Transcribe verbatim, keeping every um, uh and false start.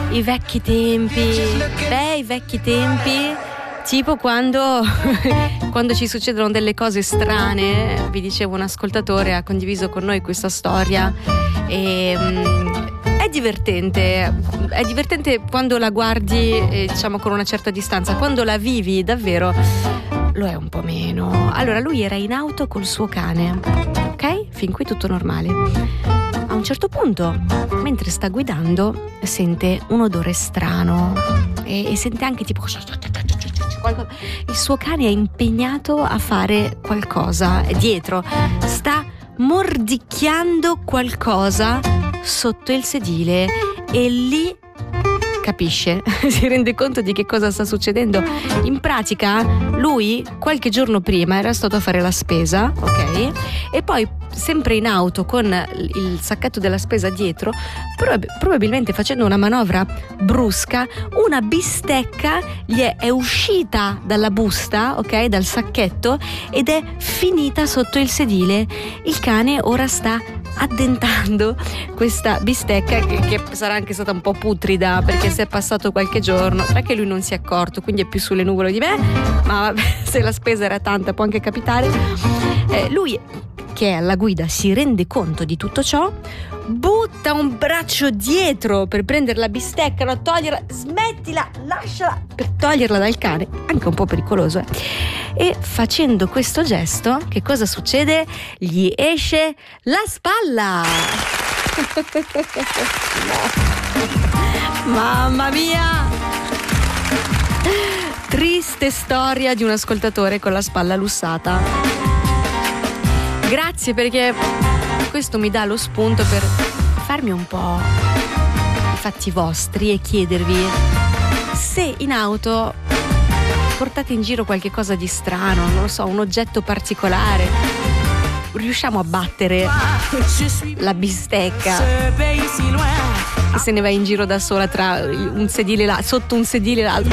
I vecchi tempi, beh, i vecchi tempi, tipo quando, quando ci succedono delle cose strane. Vi dicevo, un ascoltatore ha condiviso con noi questa storia e um, è divertente, è divertente quando la guardi, eh, diciamo, con una certa distanza. Quando la vivi davvero lo è un po' meno. Allora, lui era in auto col suo cane, ok? Fin qui tutto normale. A un certo punto, mentre sta guidando, sente un odore strano e, e sente anche tipo il suo cane è impegnato a fare qualcosa dietro, sta mordicchiando qualcosa sotto il sedile e lì capisce, si rende conto di che cosa sta succedendo. In pratica lui qualche giorno prima era stato a fare la spesa, ok? E poi sempre in auto con il sacchetto della spesa dietro, prob- probabilmente facendo una manovra brusca, una bistecca gli è, è uscita dalla busta, ok? Dal sacchetto, ed è finita sotto il sedile. Il cane ora sta addentando questa bistecca che, che sarà anche stata un po' putrida perché si è passato qualche giorno, perché lui non si è accorto, quindi è più sulle nuvole di me, ma vabbè, se la spesa era tanta può anche capitare. Eh, lui che è alla guida si rende conto di tutto ciò, butta un braccio dietro per prendere la bistecca, no, toglierla, smettila, lasciala, per toglierla dal cane, anche un po' pericoloso, eh. E facendo questo gesto, che cosa succede? Gli esce la spalla. No. Mamma mia! Triste storia di un ascoltatore con la spalla lussata. Grazie, perché questo mi dà lo spunto per farmi un po' i fatti vostri e chiedervi se in auto portate in giro qualche cosa di strano, non lo so, un oggetto particolare. Riusciamo a battere la bistecca che se ne va in giro da sola tra un sedile là, sotto un sedile e l'altro.